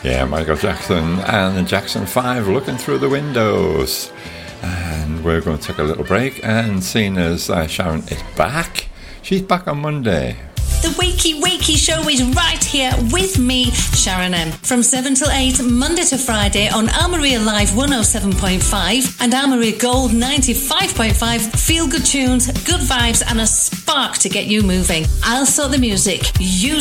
Yeah, Michael Jackson and the Jackson 5 looking through the windows. And we're going to take a little break, and seeing as Sharon is back, she's back on Monday. The Wakey Show is right here with me, Sharon M. From 7 till 8, Monday to Friday on Armoury Live 107.5 and Armoury Gold 95.5. Feel good tunes, good vibes and a spark to get you moving. I'll sort the music. You